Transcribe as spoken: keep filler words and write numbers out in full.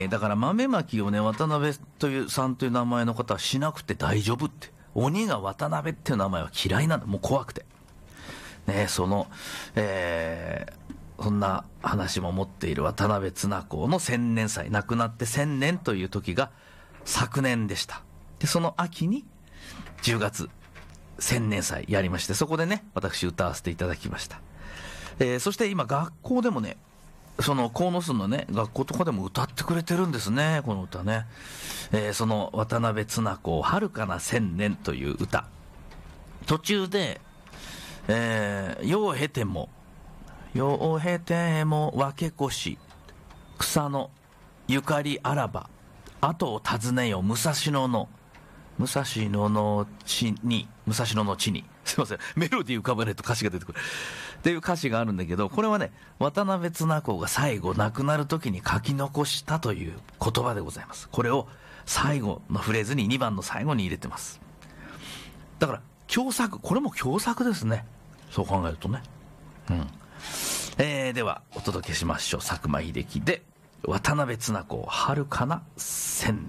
だから豆まきをね、渡辺というさんという名前の方はしなくて大丈夫って。鬼が渡辺っていう名前は嫌いなんだ。もう怖くて。ね、その、えー、そんな話も持っている渡辺綱公の千年祭、亡くなって千年という時が昨年でした。で、その秋にじゅうがつ千年祭やりまして、そこでね、私歌わせていただきました。えー、そして今学校でもね、その鴻巣のね、学校とかでも歌ってくれてるんですね、この歌ね。えー、その渡辺綱公遥かな千年という歌。途中で、えー、世を経ても、世を経ても分け越し、草のゆかりあらば、後を尋ねよ武蔵野の、武蔵野の地に、武蔵野の地に、すいません、メロディー浮かばないと歌詞が出てくるっていう歌詞があるんだけど、これはね、渡辺綱公が最後亡くなる時に書き残したという言葉でございます。これを最後のフレーズににばんの最後に入れてます。だから共作、これも共作ですね、そう考えるとね。うん。えー、ではお届けしましょう。佐久間秀樹で渡辺綱公遥かな千年。